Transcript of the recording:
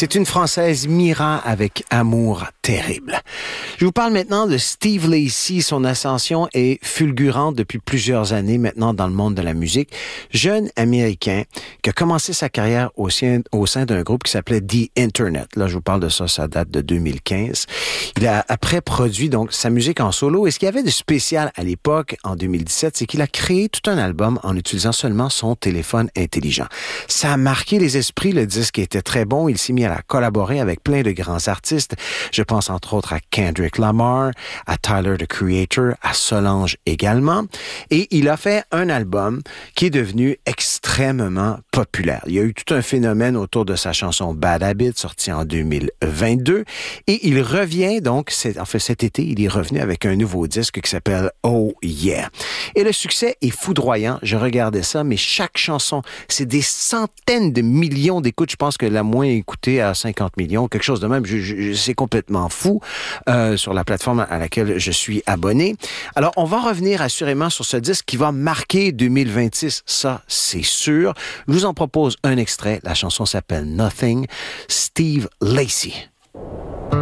C'est une Française, Mira, avec Amour terrible. Je vous parle maintenant de Steve Lacy. Son ascension est fulgurante depuis plusieurs années maintenant dans le monde de la musique. Jeune Américain qui a commencé sa carrière au sein d'un groupe qui s'appelait The Internet. Là, je vous parle de ça, ça date de 2015. Il a après produit donc sa musique en solo. Et ce qu'il y avait de spécial à l'époque, en 2017, c'est qu'il a créé tout un album en utilisant seulement son téléphone intelligent. Ça a marqué les esprits. Le disque était très bon. Il s'est mis à collaborer avec plein de grands artistes. Je pense entre autres à Kendrick Lamar, à Tyler, the Creator, à Solange également. Et il a fait un album qui est devenu extrêmement populaire. Il y a eu tout un phénomène autour de sa chanson Bad Habit, sortie en 2022. Et il revient donc, cet été, il est revenu avec un nouveau disque qui s'appelle Oh Yeah. Et le succès est foudroyant. Je regardais ça, mais chaque chanson, c'est des centaines de millions d'écoutes. Je pense que la moins écoutée à 50 millions, quelque chose de même. C'est complètement fou sur la plateforme à laquelle je suis abonné. Alors, on va revenir assurément sur ce disque qui va marquer 2026. Ça, c'est sûr. Je vous en propose un extrait. La chanson s'appelle Nothing. Steve Lacy.